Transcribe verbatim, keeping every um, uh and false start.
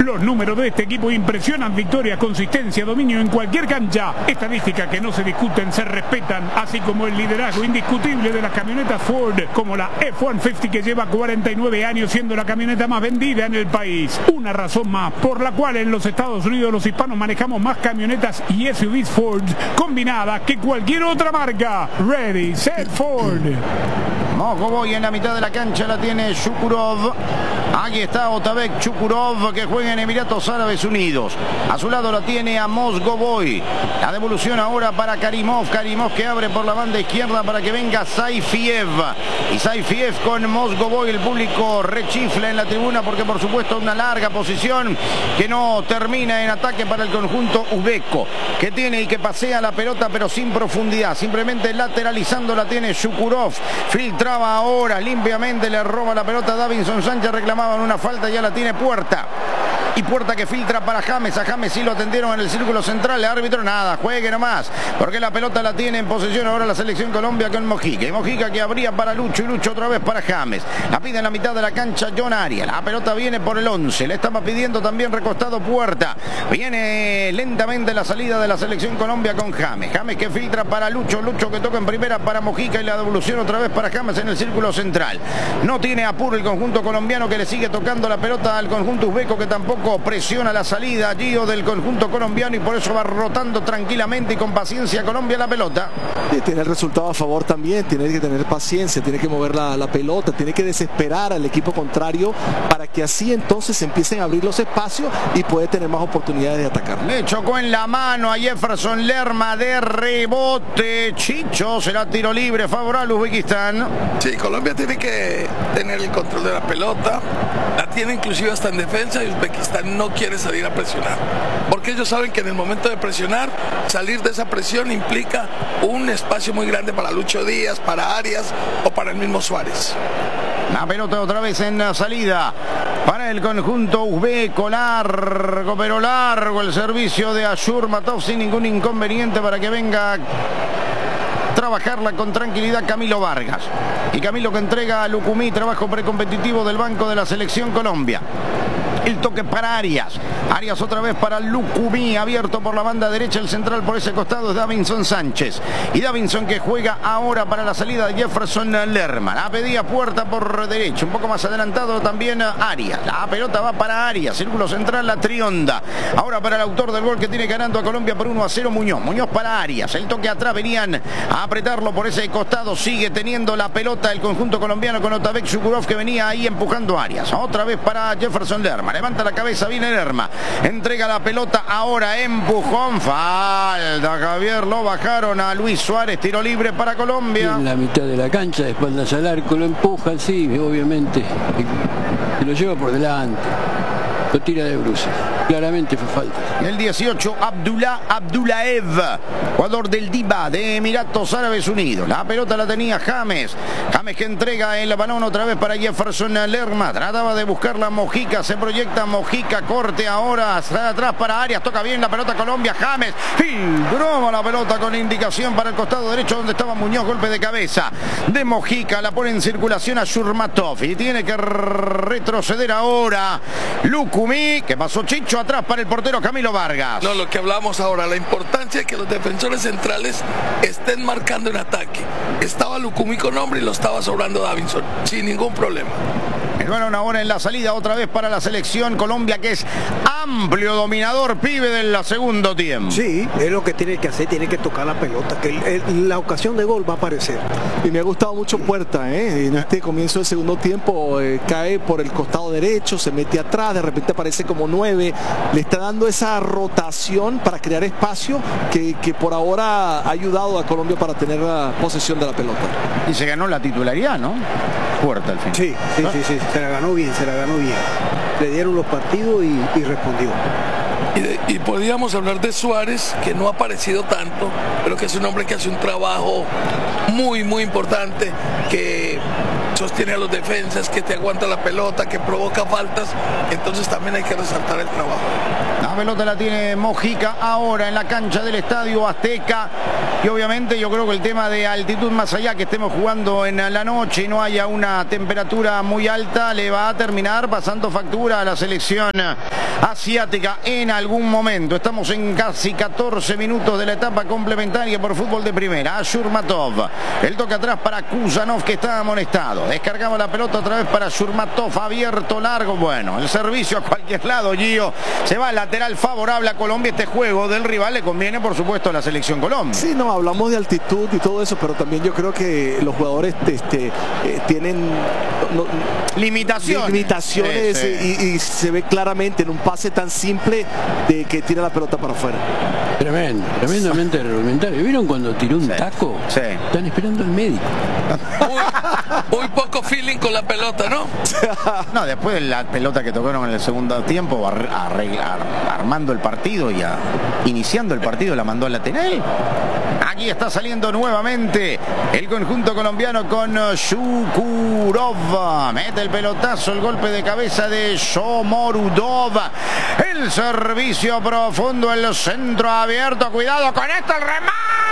Los números de este equipo impresionan: victoria, consistencia, dominio en cualquier cancha. Estadísticas que no se discuten, se respetan, así como el liderazgo indiscutible de las camionetas Ford, como la F ciento cincuenta, que lleva cuarenta y nueve años siendo la camioneta más vendida en el país. Una razón más por la cual en los Estados Unidos los hispanos manejamos más camionetas y S U Vs Ford combinadas que cualquier otra marca. Ready, set, Ford. Mozgoboi en la mitad de la cancha la tiene Shukurov. Aquí está Otabek Shukurov, que juega en Emiratos Árabes Unidos. A su lado la tiene a Mozgoboi. La devolución ahora para Karimov. Karimov que abre por la banda izquierda para que venga Saifiev. Y Saifiev con Mozgoboi. El público rechifla en la tribuna porque por supuesto una larga posición que no termina en ataque para el conjunto uzbeco, que tiene y que pasea la pelota pero sin profundidad. Simplemente lateralizando la tiene Shukurov. Filtraba ahora limpiamente, le roba la pelota a Davinson Sánchez. Reclamaban una falta, ya la tiene Puerta. Y Puerta que filtra para James. A James sí lo atendieron en el círculo central. El árbitro nada, juegue nomás, porque la pelota la tiene en posesión ahora la selección Colombia con Mojica. Y Mojica que abría para Lucho y Lucho otra vez para James. La pide en la mitad de la cancha John Arias. La pelota viene por el once. Le estaba pidiendo también recostado Puerta. Viene lentamente la salida de la selección Colombia con James. James que filtra para Lucho. Lucho que toca en primera para Mojica y la devolución otra vez para James en el círculo central. No tiene apuro el conjunto colombiano, que le sigue tocando la pelota al conjunto uzbeco, que tampoco presiona la salida Gio del conjunto colombiano, y por eso va rotando tranquilamente y con paciencia Colombia la pelota. Y tiene el resultado a favor también, tiene que tener paciencia, tiene que mover la, la pelota, tiene que desesperar al equipo contrario para que así entonces empiecen a abrir los espacios y puede tener más oportunidades de atacar. Le chocó en la mano a Jefferson Lerma de rebote. Chicho, será tiro libre favorable a Uzbekistán. Sí, Colombia tiene que tener el control de la pelota, la tiene inclusive hasta en defensa, y Uzbekistán no quiere salir a presionar, porque ellos saben que en el momento de presionar, salir de esa presión implica un espacio muy grande para Lucho Díaz, para Arias o para el mismo Suárez. La pelota otra vez en la salida para el conjunto uzbeco. Largo, pero largo el servicio de Ashurmatov, sin ningún inconveniente para que venga trabajarla con tranquilidad Camilo Vargas. Y Camilo que entrega a Lucumí, trabajo precompetitivo del banco de la selección Colombia. El toque para Arias. Arias otra vez para Lucumí, abierto por la banda derecha. El central por ese costado es Davinson Sánchez. Y Davinson que juega ahora para la salida de Jefferson Lerma. La pedía Puerta por derecha. Un poco más adelantado también Arias. La pelota va para Arias. Círculo central la Trionda. Ahora para el autor del gol que tiene ganando a Colombia por uno a cero, Muñoz. Muñoz para Arias. El toque atrás, venían a apretarlo por ese costado. Sigue teniendo la pelota el conjunto colombiano con Otabek Shukurov, que venía ahí empujando a Arias. Otra vez para Jefferson Lerma. Levanta la cabeza, viene Lerma. Entrega la pelota ahora, empujón, falta Javier, lo bajaron a Luis Suárez, tiro libre para Colombia. En la mitad de la cancha, de espaldas al arco, lo empuja, sí, obviamente, y lo lleva por delante, lo tira de bruces, claramente fue falta. El dieciocho, Abdullah Abdullaev, jugador del Diva de Emiratos Árabes Unidos. La pelota la tenía James. James que entrega el balón otra vez para Jefferson Lerma. Trataba de buscar la Mojica. Se proyecta Mojica. Corte ahora. Está atrás para Arias. Toca bien la pelota Colombia. James filtró la pelota con indicación para el costado derecho donde estaba Muñoz. Golpe de cabeza de Mojica. La pone en circulación a Shurmatov. Y tiene que retroceder ahora Lucumí. Que pasó Chicho atrás para el portero Camilo Vargas. No, lo que hablamos ahora, la importancia de que los defensores centrales estén marcando en ataque. Estaba Lucumí con hombre y lo estaba sobrando Davinson, sin ningún problema. El balón ahora en la salida otra vez para la selección Colombia, que es amplio dominador, pibe del segundo tiempo. Sí, es lo que tiene que hacer, tiene que tocar la pelota, que el, el, la ocasión de gol va a aparecer. Y me ha gustado mucho Puerta, ¿eh? En este comienzo del segundo tiempo eh, cae por el costado derecho, se mete atrás, de repente aparece como nueve, le está dando esa rotación para crear espacio que, que por ahora ha ayudado a Colombia para tener la posesión de la pelota. Y se ganó la titularidad, ¿no? Puerta al fin. Sí, sí, sí, sí, se la ganó bien, se la ganó bien. Le dieron los partidos y, y respondió. Y, de, y podríamos hablar de Suárez, que no ha aparecido tanto, pero que es un hombre que hace un trabajo muy, muy importante, que sostiene a los defensas, que te aguanta la pelota, que provoca faltas. Entonces también hay que resaltar el trabajo. La pelota la tiene Mojica ahora en la cancha del Estadio Azteca. Y obviamente yo creo que el tema de altitud, más allá que estemos jugando en la noche y no haya una temperatura muy alta, le va a terminar pasando factura a la selección asiática en algún momento. Estamos en casi catorce minutos de la etapa complementaria por fútbol de primera. Shurmatov, el toque atrás para Kuzanov, que está amonestado. Descargamos la pelota otra vez para Shurmatov, abierto, largo. Bueno, el servicio a cualquier lado, Gio. Se va al lateral favorable a Colombia. Este juego del rival le conviene, por supuesto, a la selección Colombia. Sí, no, hablamos de altitud y todo eso, pero también yo creo que los jugadores este, eh, tienen no, limitaciones, limitaciones sí, sí. Y, y se ve claramente en un pase tan simple de que tira la pelota para afuera. Tremendo, tremendamente rudimentario. ¿Vieron cuando tiró un sí, taco? Sí. Están esperando al médico. Muy, muy poco feeling con la pelota, ¿no? No, después de la pelota que tocaron en el segundo tiempo, ar, ar, ar, armando el partido y a, iniciando el partido, la mandó al lateral. Aquí está saliendo nuevamente el conjunto colombiano con Shukurov. Mete el pelotazo, el golpe de cabeza de Shomorudov. El servicio profundo, el centro abierto. Cuidado con esto, el remate.